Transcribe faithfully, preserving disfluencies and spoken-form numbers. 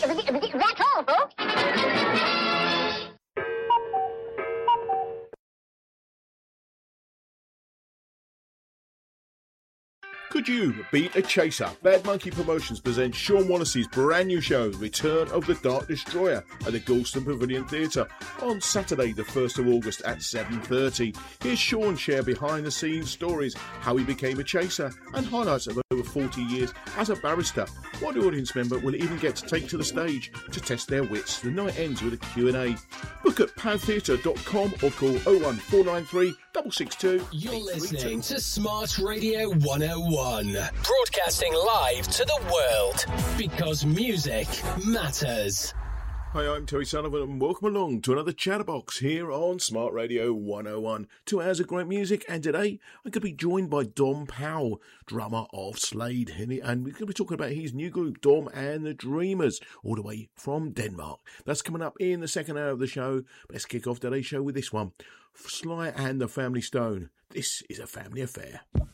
That's all, folks. Could you beat a chaser? Bad Monkey Promotions presents Sean Wallace's brand new show, Return of the Dark Destroyer, at the Galston Pavilion Theatre on Saturday the first of August at seven thirty. Here's Sean share behind the scenes stories, how he became a chaser, and highlights of over forty years as a barrister. One audience member will even get to take to the stage to test their wits. The night ends with a Q and A. Book at pow theatre dot com or call oh one four nine three six six two. You're listening to Smart Radio one oh one, broadcasting live to the world because music matters. Hi, I'm Terry Sullivan and welcome along to another Chatterbox here on Smart Radio one oh one. Two hours of great music, and today I'm going to be joined by Dom Powell, drummer of Slade, and we're going to be talking about his new group, Dom and the Dreamers, all the way from Denmark. That's coming up in the second hour of the show. But let's kick off today's show with this one, Sly and the Family Stone. This is a family affair.